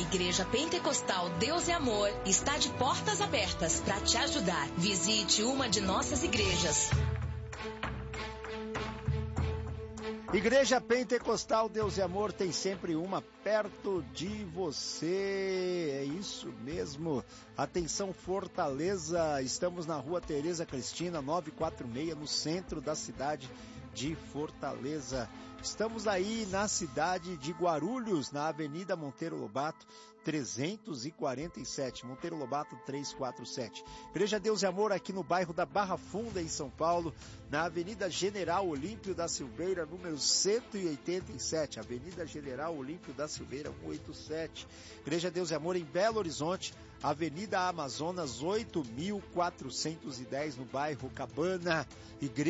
Igreja Pentecostal Deus é Amor está de portas abertas para te ajudar. Visite uma de nossas igrejas. Igreja Pentecostal Deus e Amor tem sempre uma perto de você. É isso mesmo. Atenção Fortaleza, estamos na Rua Tereza Cristina, 946, no centro da cidade de Fortaleza. Estamos aí na cidade de Guarulhos, na Avenida Monteiro Lobato, 347, Monteiro Lobato 347. Igreja Deus e Amor aqui no bairro da Barra Funda, em São Paulo, na Avenida General Olímpio da Silveira, número 187, Avenida General Olímpio da Silveira, 187. Igreja Deus e Amor em Belo Horizonte, Avenida Amazonas 8.410, no bairro Cabana. Igreja